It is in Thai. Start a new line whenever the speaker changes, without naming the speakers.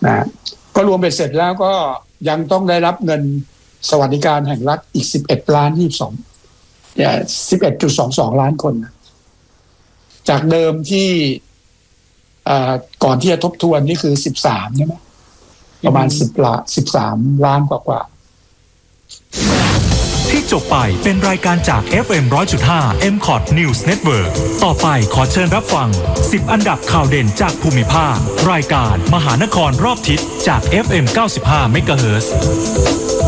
นะก็รวมไปเสร็จแล้วก็ยังต้องได้รับเงินสวัสดิการแห่งรัฐอีก11.22 ล้านคนจากเดิมที่ก่อนที่จะทบทวนนี่คือ13ใช่ไหมประมาณ13 ล้านกว่า
ที่จบไปเป็นรายการจาก FM 100.5 MCOT News Network ต่อไปขอเชิญรับฟัง10อันดับข่าวเด่นจากภูมิภาครายการมหานครรอบทิศจาก FM 95 MHz